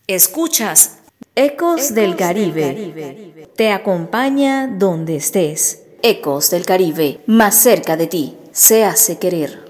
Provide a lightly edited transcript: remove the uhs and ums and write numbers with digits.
Escuchas Ecos del Caribe. Te acompaña donde estés. Ecos del Caribe, más cerca de ti. Se hace querer.